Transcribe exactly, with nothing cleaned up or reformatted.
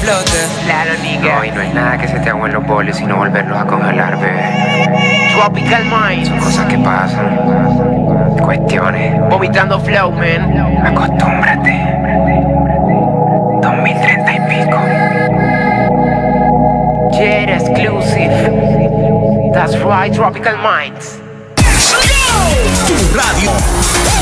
explote. Claro, nigga. No, y no es nada que se te agüen los boles, sino volverlos a congelar, bebé. Tropical Minds. Son cosas que pasan. Cuestiones. Vomitando flow, man. Acostúmbrate. dos mil treinta y pico. Jet exclusive. That's right, Tropical Minds. Tu radio.